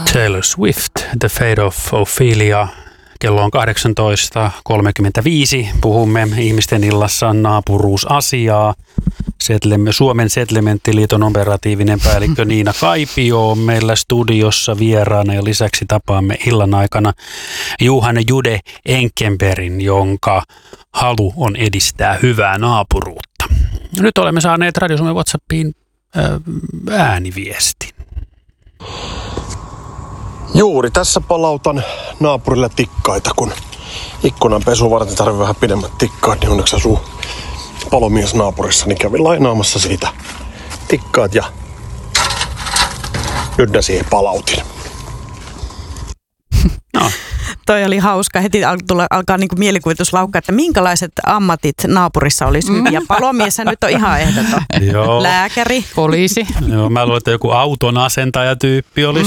Taylor Swift, The Fate of Ophelia. Kello on 18.35. Puhumme ihmisten illassa naapuruusasiaa. Suomen Settlementtiliiton operatiivinen päällikkö Niina Kaipio on meillä studiossa vieraana ja lisäksi tapaamme illan aikana Johan Jude Enkenbergin, jonka halu on edistää hyvää naapuruutta. Nyt olemme saaneet Radio Suomen WhatsAppiin ääniviestin. Juuri tässä palautan naapurille tikkaita, kun ikkunan pesu varten tarvii vähän pidemmät tikkaat, niin onneksi asuu palomies naapurissa, niin kävin lainaamassa siitä tikkaat ja nyt ne siihen palautin. No. Toi oli hauska. Heti alkaa niin kuin mielikuvitus laukkaa, että minkälaiset ammatit naapurissa olisi hyviä. Palomieshän nyt on ihan ehdoton. Joo. Lääkäri. Poliisi. Joo, mä luulen, että joku auton asentajatyyppi olisi